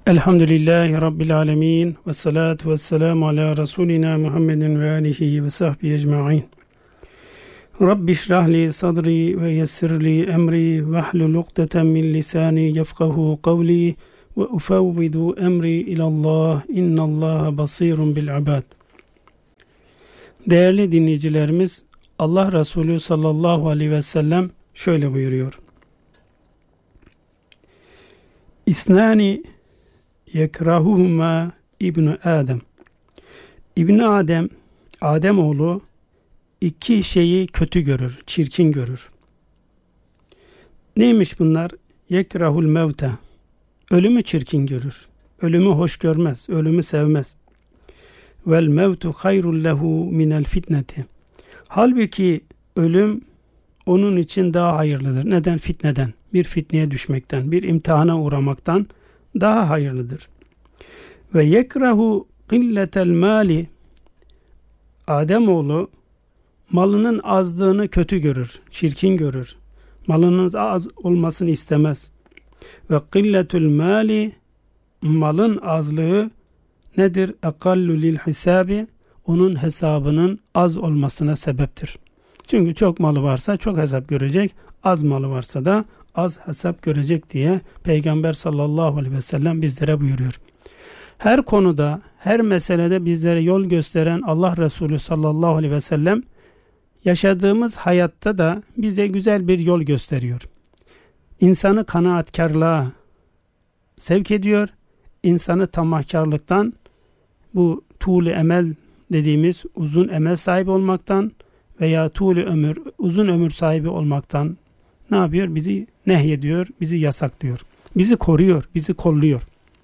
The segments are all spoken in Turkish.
Elhamdülillahi Rabbil alemin ve salatu ve selamu ala Resulina Muhammedin ve alihi ve sahbihi ecma'in. Rabbi şrahli sadri ve yessirli emri ve ahlul ukdeten min lisani yefkahu kavli ve ufevvidu emri ilallah innallaha basirun bil ibad. Değerli dinleyicilerimiz, Allah Resulü sallallahu aleyhi ve sellem şöyle buyuruyor. İsnani yekrahuhuma İbn Adem. İbn Adem, Ademoğlu iki şeyi kötü görür, çirkin görür. Neymiş bunlar? Yekrahul mevte. Ölümü çirkin görür. Ölümü hoş görmez, ölümü sevmez. Vel mevtu hayrul lehu minel fitneti. Halbuki ölüm onun için daha hayırlıdır. Neden? Fitneden, bir fitneye düşmekten, bir imtihana uğramaktan daha hayırlıdır. Ve yekrahu qilletel mali. Ademoğlu malının azlığını kötü görür, çirkin görür. Malının az olmasını istemez. Ve qilletul mali, malın azlığı nedir? Ekallu lil hisabi, onun hesabının az olmasına sebeptir. Çünkü çok malı varsa çok hesap görecek, az malı varsa da az hesap görecek diye Peygamber sallallahu aleyhi ve sellem bizlere buyuruyor. Her konuda, her meselede bizlere yol gösteren Allah Resulü sallallahu aleyhi ve sellem yaşadığımız hayatta da bize güzel bir yol gösteriyor. İnsanı kanaatkarlığa sevk ediyor. İnsanı tamahkarlıktan, bu tuğlu emel dediğimiz uzun emel sahibi olmaktan veya tuğlu ömür, uzun ömür sahibi olmaktan ne yapıyor? Bizi nehyediyor, bizi yasaklıyor. Bizi koruyor, bizi kolluyor.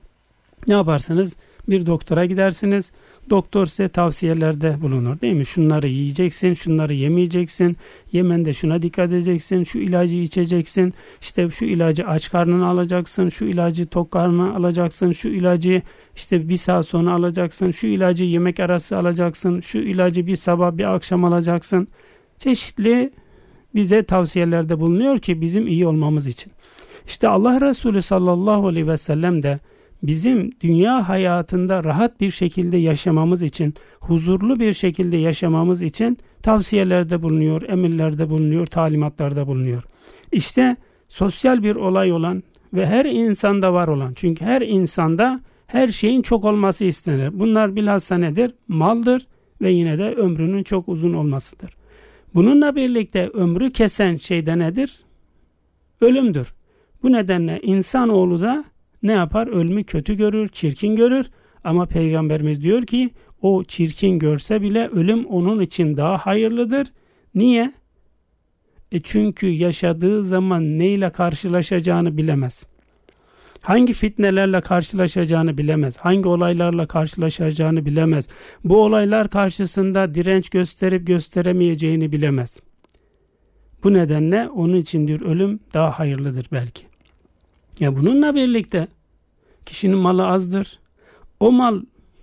Ne yaparsınız? Bir doktora gidersiniz. Doktor size tavsiyelerde bulunur, değil mi? Şunları yiyeceksin, şunları yemeyeceksin. Yemende şuna dikkat edeceksin. Şu ilacı içeceksin. İşte şu ilacı aç karnına alacaksın. Şu ilacı tok karnına alacaksın. Şu ilacı işte bir saat sonra alacaksın. Şu ilacı yemek arası alacaksın. Şu ilacı bir sabah bir akşam alacaksın. Çeşitli bize tavsiyelerde bulunuyor ki bizim iyi olmamız için. İşte Allah Resulü sallallahu aleyhi ve sellem de bizim dünya hayatında rahat bir şekilde yaşamamız için, huzurlu bir şekilde yaşamamız için tavsiyelerde bulunuyor, emirlerde bulunuyor, talimatlarda bulunuyor. İşte sosyal bir olay olan ve her insanda var olan, çünkü her insanda her şeyin çok olması istenir. Bunlar bilhassa nedir? Maldır ve yine de ömrünün çok uzun olmasıdır. Bununla birlikte ömrü kesen şey de nedir? Ölümdür. Bu nedenle insanoğlu da ne yapar? Ölümü kötü görür, çirkin görür. Ama Peygamberimiz diyor ki o çirkin görse bile ölüm onun için daha hayırlıdır. Niye? Çünkü yaşadığı zaman neyle karşılaşacağını bilemez. Hangi fitnelerle karşılaşacağını bilemez. Hangi olaylarla karşılaşacağını bilemez. Bu olaylar karşısında direnç gösterip gösteremeyeceğini bilemez. Bu nedenle onun içindir ölüm daha hayırlıdır belki. Ya bununla birlikte kişinin malı azdır. O mal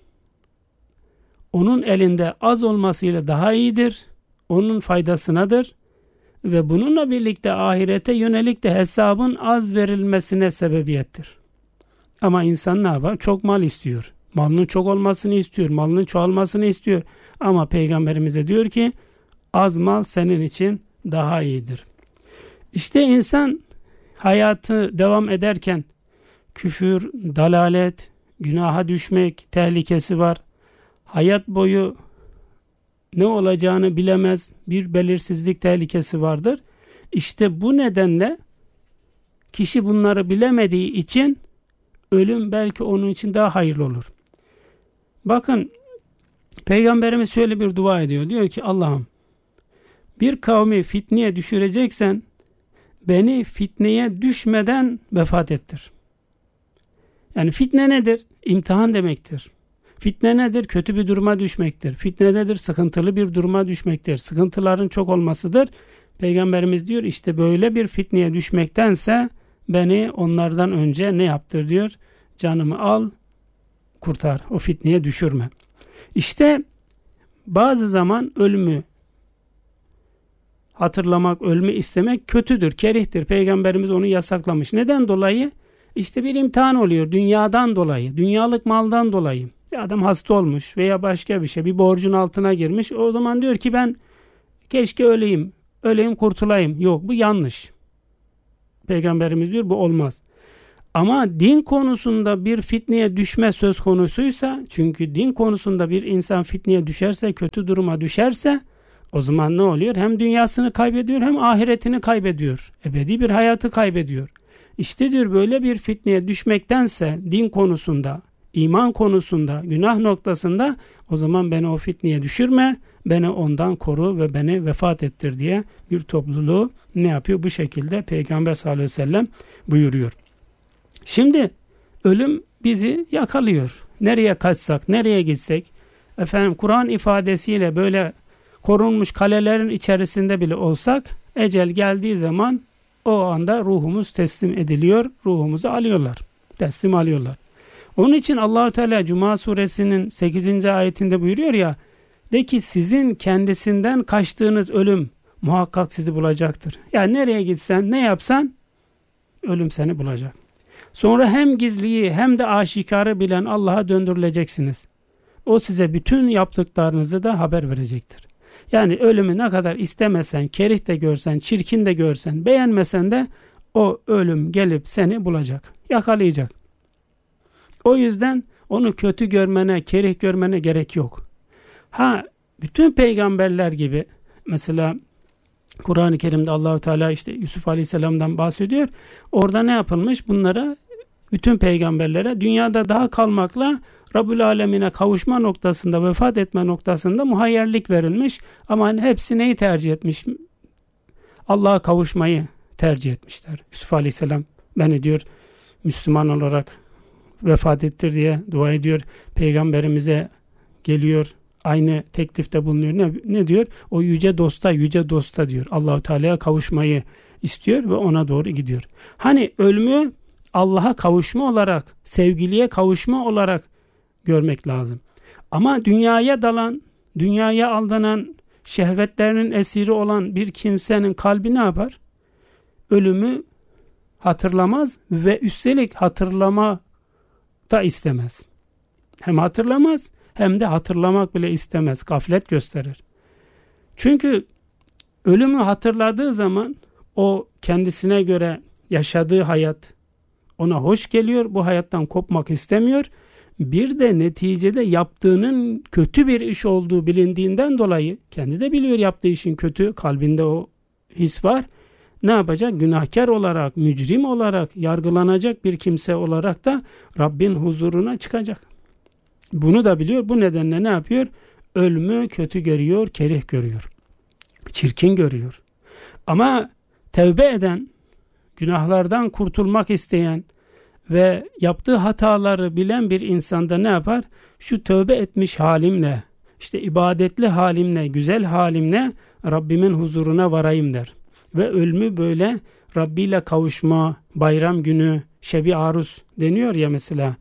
onun elinde az olmasıyla daha iyidir. Onun faydasınadır. Ve bununla birlikte ahirete yönelik de hesabın az verilmesine sebebiyettir. Ama insan ne yapar? Çok mal istiyor. Malının çok olmasını istiyor. Malının çoğalmasını istiyor. Ama Peygamberimize diyor ki az mal senin için daha iyidir. İşte insan hayatı devam ederken küfür, dalalet, günaha düşmek tehlikesi var. Hayat boyu ne olacağını bilemez, bir belirsizlik tehlikesi vardır. İşte bu nedenle kişi bunları bilemediği için ölüm belki onun için daha hayırlı olur. Bakın Peygamberimiz şöyle bir dua ediyor. Diyor ki Allah'ım bir kavmi fitneye düşüreceksen beni fitneye düşmeden vefat ettir. Yani fitne nedir? İmtihan demektir. Fitne nedir? Kötü bir duruma düşmektir. Fitne nedir? Sıkıntılı bir duruma düşmektir. Sıkıntıların çok olmasıdır. Peygamberimiz diyor işte böyle bir fitneye düşmektense beni onlardan önce ne yaptır diyor? Canımı al, kurtar. O fitneye düşürme. İşte bazı zaman ölümü hatırlamak, ölümü istemek kötüdür, kerihtir. Peygamberimiz onu yasaklamış. Neden dolayı? İşte bir imtihan oluyor dünyadan dolayı, dünyalık maldan dolayı. Bir adam hasta olmuş veya başka bir şey, bir borcun altına girmiş. O zaman diyor ki ben keşke öleyim kurtulayım. Yok, bu yanlış. Peygamberimiz diyor bu olmaz. Ama din konusunda bir fitneye düşme söz konusuysa, çünkü din konusunda bir insan fitneye düşerse, kötü duruma düşerse, o zaman ne oluyor? Hem dünyasını kaybediyor hem ahiretini kaybediyor. Ebedi bir hayatı kaybediyor. İşte diyor böyle bir fitneye düşmektense din konusunda, iman konusunda, günah noktasında, o zaman beni o fitneye düşürme, beni ondan koru ve beni vefat ettir diye bir topluluğu ne yapıyor? Bu şekilde Peygamber sallallahu aleyhi ve sellem buyuruyor. Şimdi ölüm bizi yakalıyor. Nereye kaçsak, nereye gitsek, Kur'an ifadesiyle böyle korunmuş kalelerin içerisinde bile olsak, ecel geldiği zaman o anda ruhumuz teslim ediliyor, ruhumuzu alıyorlar, teslim alıyorlar. Onun için Allah-u Teala Cuma suresinin 8. ayetinde buyuruyor ya, de ki sizin kendisinden kaçtığınız ölüm muhakkak sizi bulacaktır. Yani nereye gitsen, ne yapsan ölüm seni bulacak. Sonra hem gizliyi hem de aşikarı bilen Allah'a döndürüleceksiniz. O size bütün yaptıklarınızı da haber verecektir. Yani ölümü ne kadar istemesen, kerih de görsen, çirkin de görsen, beğenmesen de o ölüm gelip seni bulacak, yakalayacak. O yüzden onu kötü görmene, kerih görmene gerek yok. Bütün peygamberler gibi, mesela Kur'an-ı Kerim'de Allah-u Teala işte Yusuf Aleyhisselam'dan bahsediyor. Orada ne yapılmış? Bunlara, bütün peygamberlere dünyada daha kalmakla Rabbül Alemine kavuşma noktasında, vefat etme noktasında muhayyerlik verilmiş. Ama hepsi neyi tercih etmiş? Allah'a kavuşmayı tercih etmişler. Yusuf Aleyhisselam beni diyor Müslüman olarak vefat ettir diye dua ediyor. Peygamberimize geliyor, aynı teklifte bulunuyor. Ne diyor? O yüce dosta diyor. Allah-u Teala'ya kavuşmayı istiyor ve ona doğru gidiyor. Hani ölümü Allah'a kavuşma olarak, sevgiliye kavuşma olarak görmek lazım. Ama dünyaya dalan, dünyaya aldanan, şehvetlerinin esiri olan bir kimsenin kalbi ne yapar? Ölümü hatırlamaz ve üstelik hatırlama da istemez. Hem hatırlamaz hem de hatırlamak bile istemez. Gaflet gösterir. Çünkü ölümü hatırladığı zaman o kendisine göre yaşadığı hayat ona hoş geliyor. Bu hayattan kopmak istemiyor. Bir de neticede yaptığının kötü bir iş olduğu bilindiğinden dolayı, kendi de biliyor yaptığı işin kötü, kalbinde o his var. Ne yapacak? Günahkar olarak, mücrim olarak, yargılanacak bir kimse olarak da Rabbin huzuruna çıkacak. Bunu da biliyor. Bu nedenle ne yapıyor? Ölümü kötü görüyor, kerih görüyor. Çirkin görüyor. Ama tevbe eden, günahlardan kurtulmak isteyen ve yaptığı hataları bilen bir insanda ne yapar? Şu tövbe etmiş halimle, işte ibadetli halimle, güzel halimle Rabbimin huzuruna varayım der. Ve ölümü böyle Rabbi ile kavuşma, bayram günü, şebi aruz deniyor ya mesela,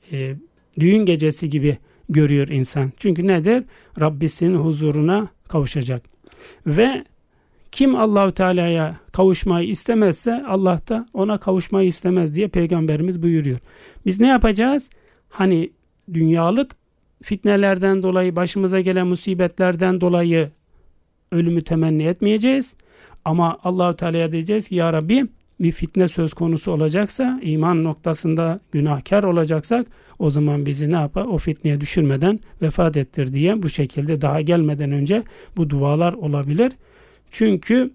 düğün gecesi gibi görüyor insan. Çünkü nedir? Rabbisinin huzuruna kavuşacak. Ve kim Allah-u Teala'ya kavuşmayı istemezse Allah da ona kavuşmayı istemez diye Peygamberimiz buyuruyor. Biz ne yapacağız? Hani dünyalık fitnelerden dolayı, başımıza gelen musibetlerden dolayı ölümü temenni etmeyeceğiz. Ama Allah-u Teala'ya diyeceğiz ki ya Rabbi, bir fitne söz konusu olacaksa, iman noktasında günahkar olacaksak, o zaman bizi ne yapar? O fitneye düşürmeden vefat ettir diye bu şekilde daha gelmeden önce bu dualar olabilir. Çünkü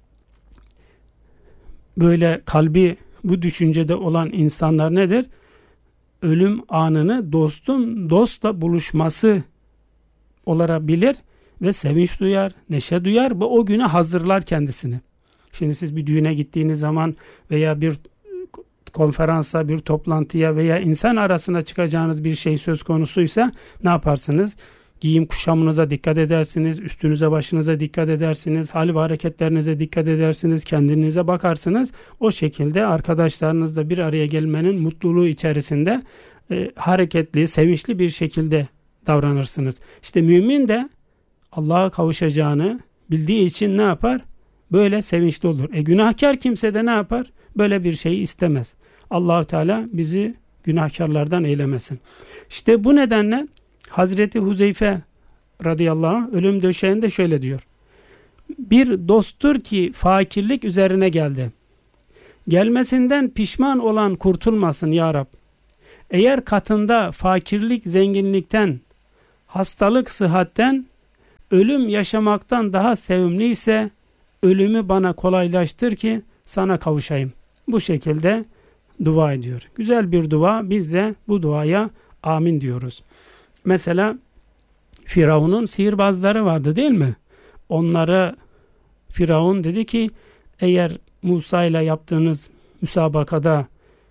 böyle kalbi bu düşüncede olan insanlar nedir? Ölüm anını dostun dostla buluşması olarak bilir ve sevinç duyar, neşe duyar ve o güne hazırlar kendisini. Şimdi siz bir düğüne gittiğiniz zaman veya bir konferansa, bir toplantıya veya insan arasına çıkacağınız bir şey söz konusuysa ne yaparsınız? Giyim kuşamınıza dikkat edersiniz, üstünüze başınıza dikkat edersiniz, hal ve hareketlerinize dikkat edersiniz, kendinize bakarsınız. O şekilde arkadaşlarınızla bir araya gelmenin mutluluğu içerisinde hareketli, sevinçli bir şekilde davranırsınız. İşte mümin de Allah'a kavuşacağını bildiği için ne yapar? Böyle sevinçli olur. Günahkar kimse de ne yapar? Böyle bir şeyi istemez. Allah-u Teala bizi günahkarlardan eylemesin. İşte bu nedenle Hazreti Huzeyfe radıyallahu anh ölüm döşeğinde şöyle diyor. Bir dosttur ki fakirlik üzerine geldi. Gelmesinden pişman olan kurtulmasın ya Rab. Eğer katında fakirlik zenginlikten, hastalık sıhhatten, ölüm yaşamaktan daha sevimliyse ölümü bana kolaylaştır ki sana kavuşayım. Bu şekilde dua ediyor. Güzel bir dua. Biz de bu duaya amin diyoruz. Mesela Firavun'un sihirbazları vardı değil mi? Onlara Firavun dedi ki eğer Musa ile yaptığınız müsabakada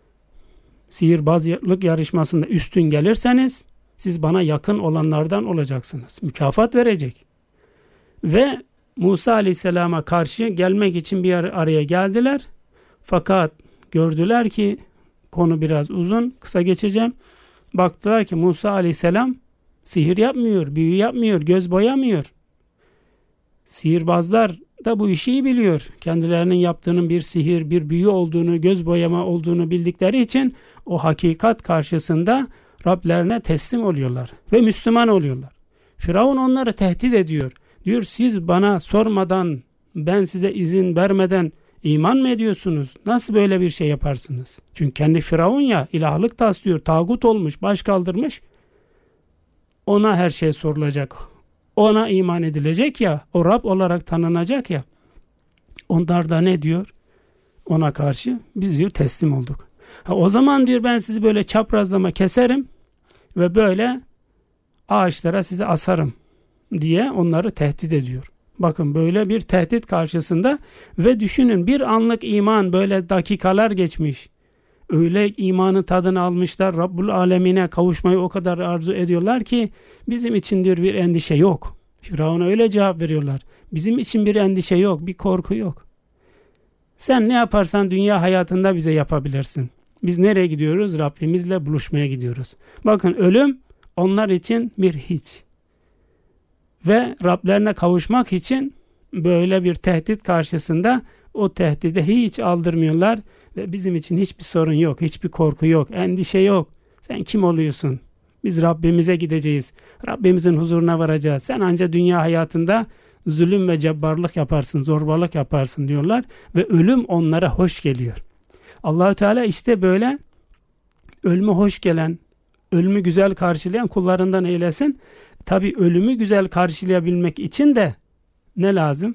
sihirbazlık yarışmasında üstün gelirseniz siz bana yakın olanlardan olacaksınız. Mükafat verecek. Ve Musa Aleyhisselam'a karşı gelmek için bir araya geldiler. Fakat gördüler ki konu biraz uzun, kısa geçeceğim. Baktılar ki Musa Aleyhisselam sihir yapmıyor, büyü yapmıyor, göz boyamıyor. Sihirbazlar da bu işi iyi biliyor. Kendilerinin yaptığının bir sihir, bir büyü olduğunu, göz boyama olduğunu bildikleri için o hakikat karşısında Rablerine teslim oluyorlar ve Müslüman oluyorlar. Firavun onları tehdit ediyor. Diyor siz bana sormadan, ben size izin vermeden iman mı ediyorsunuz? Nasıl böyle bir şey yaparsınız? Çünkü kendi Firavun ya, ilahlık taslıyor, tağut olmuş, baş kaldırmış. Ona her şey sorulacak. Ona iman edilecek ya, o Rab olarak tanınacak ya. Onlar da ne diyor? Ona karşı biz diyor teslim olduk. O zaman diyor ben sizi böyle çaprazlama keserim ve böyle ağaçlara sizi asarım diye onları tehdit ediyor. Bakın böyle bir tehdit karşısında ve düşünün bir anlık iman böyle dakikalar geçmiş. Öyle imanın tadını almışlar. Rabbul Alemine kavuşmayı o kadar arzu ediyorlar ki bizim için diyor bir endişe yok. Firavun'a öyle cevap veriyorlar. Bizim için bir endişe yok, bir korku yok. Sen ne yaparsan dünya hayatında bize yapabilirsin. Biz nereye gidiyoruz? Rabbimizle buluşmaya gidiyoruz. Bakın ölüm onlar için bir hiç. Ve Rablerine kavuşmak için böyle bir tehdit karşısında o tehdide hiç aldırmıyorlar. Ve bizim için hiçbir sorun yok, hiçbir korku yok, endişe yok. Sen kim oluyorsun? Biz Rabbimize gideceğiz. Rabbimizin huzuruna varacağız. Sen ancak dünya hayatında zulüm ve cebbarlık yaparsın, zorbalık yaparsın diyorlar. Ve ölüm onlara hoş geliyor. Allah-u Teala işte böyle ölüme hoş gelen, ölümü güzel karşılayan kullarından eylesin. Tabi ölümü güzel karşılayabilmek için de ne lazım?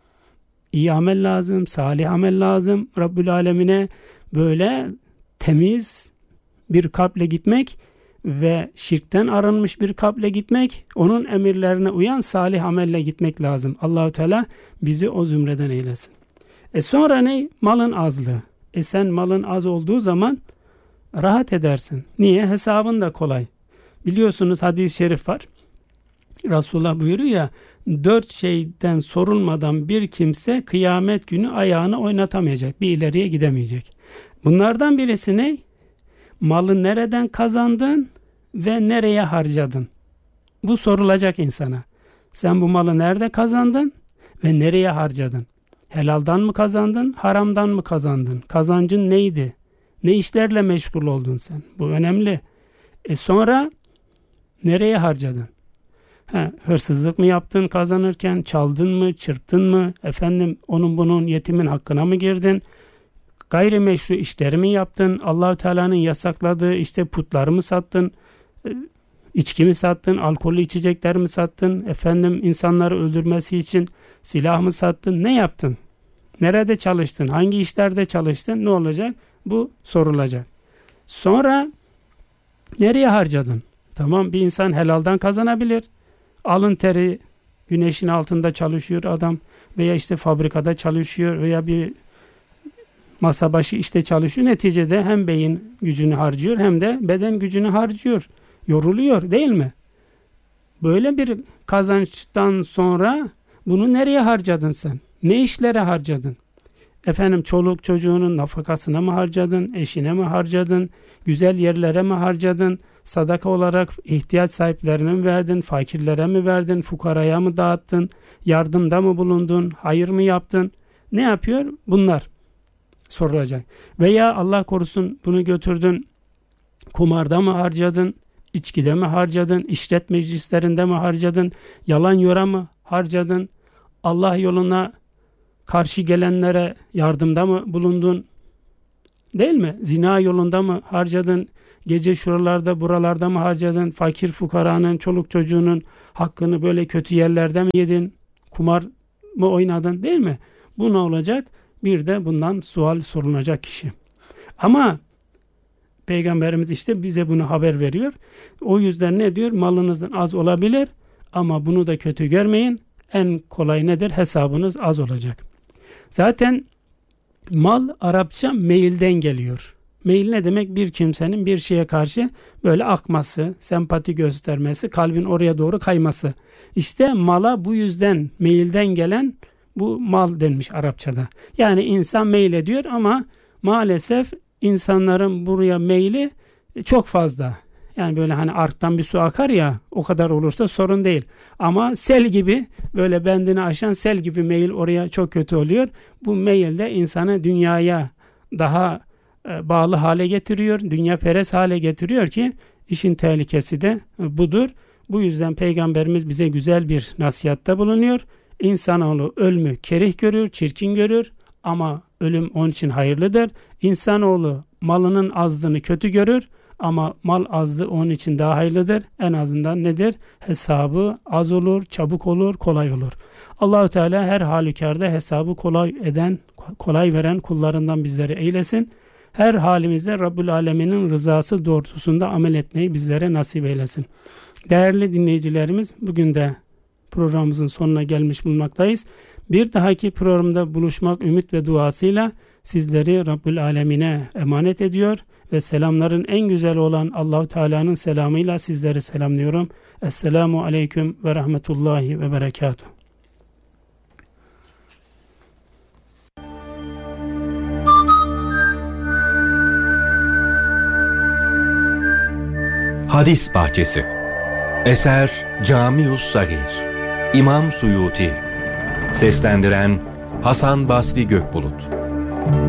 İyi amel lazım, salih amel lazım. Rabbül Alemine böyle temiz bir kalple gitmek ve şirkten arınmış bir kalple gitmek, onun emirlerine uyan salih amelle gitmek lazım. Allah-u Teala bizi o zümreden eylesin. Sonra ne? Malın azlığı. Sen malın az olduğu zaman rahat edersin. Niye? Hesabın da kolay. Biliyorsunuz hadis-i şerif var. Resulullah buyuruyor ya, 4 şeyden sorulmadan bir kimse kıyamet günü ayağını oynatamayacak, bir ileriye gidemeyecek. Bunlardan birisi ne? Malı nereden kazandın ve nereye harcadın? Bu sorulacak insana. Sen bu malı nerede kazandın ve nereye harcadın? Helaldan mı kazandın, haramdan mı kazandın? Kazancın neydi? Ne işlerle meşgul oldun sen? Bu önemli. Sonra nereye harcadın? Hırsızlık mı yaptın kazanırken, çaldın mı, çırptın mı, onun bunun yetimin hakkına mı girdin, gayrimeşru işleri mi yaptın, Allah-u Teala'nın yasakladığı işte putları mı sattın, içki mi sattın, alkollü içecekler mi sattın, insanları öldürmesi için silah mı sattın, ne yaptın, nerede çalıştın, hangi işlerde çalıştın, ne olacak? Bu sorulacak. Sonra nereye harcadın? Tamam, bir insan helaldan kazanabilir. Alın teri, güneşin altında çalışıyor adam veya işte fabrikada çalışıyor veya bir masa başı işte çalışıyor. Neticede hem beyin gücünü harcıyor hem de beden gücünü harcıyor. Yoruluyor değil mi? Böyle bir kazançtan sonra bunu nereye harcadın sen? Ne işlere harcadın? Çoluk çocuğunun nafakasına mı harcadın? Eşine mi harcadın? Güzel yerlere mi harcadın? Sadaka olarak ihtiyaç sahiplerine mi verdin? Fakirlere mi verdin? Fukaraya mı dağıttın? Yardımda mı bulundun? Hayır mı yaptın? Ne yapıyor? Bunlar. sorulacak. Veya Allah korusun bunu götürdün, kumarda mı harcadın, içkide mi harcadın, işret meclislerinde mi harcadın, yalan yora mı harcadın, Allah yoluna karşı gelenlere yardımda mı bulundun, değil mi? Zina yolunda mı harcadın, gece şuralarda buralarda mı harcadın, fakir fukaranın, çoluk çocuğunun hakkını böyle kötü yerlerde mi yedin, kumar mı oynadın, değil mi? Bu ne olacak? Bir de bundan sual sorulacak kişi. Ama Peygamberimiz işte bize bunu haber veriyor. O yüzden ne diyor? Malınızın az olabilir ama bunu da kötü görmeyin. En kolay nedir? Hesabınız az olacak. Zaten mal Arapça meilden geliyor. Meyil ne demek? Bir kimsenin bir şeye karşı böyle akması, sempati göstermesi, kalbin oraya doğru kayması. İşte mala bu yüzden meilden gelen bu mal denmiş Arapçada. Yani insan meyil ediyor ama maalesef insanların buraya meyli çok fazla. Yani böyle hani arktan bir su akar ya, o kadar olursa sorun değil. Ama sel gibi, böyle bendini aşan sel gibi meyil oraya çok kötü oluyor. Bu meyil de insanı dünyaya daha bağlı hale getiriyor. Dünya perest hale getiriyor ki işin tehlikesi de budur. Bu yüzden Peygamberimiz bize güzel bir nasihatta bulunuyor. İnsanoğlu ölümü kerih görür, çirkin görür ama ölüm onun için hayırlıdır. İnsanoğlu malının azlığını kötü görür ama mal azlığı onun için daha hayırlıdır. En azından nedir? Hesabı az olur, çabuk olur, kolay olur. Allah-u Teala her halükarda hesabı kolay veren kullarından bizleri eylesin. Her halimizde Rabbül Alemin'in rızası doğrultusunda amel etmeyi bizlere nasip eylesin. Değerli dinleyicilerimiz, bugün de programımızın sonuna gelmiş bulunmaktayız. Bir dahaki programda buluşmak ümit ve duasıyla sizleri Rabbül Alemin'e emanet ediyor ve selamların en güzel olan Allah-u Teala'nın selamıyla sizleri selamlıyorum. Esselamu Aleyküm ve Rahmetullahi ve Berekatuhu. Hadis Bahçesi. Eser Camius Sagir. İmam Suyuti. Seslendiren Hasan Basri Gökbulut.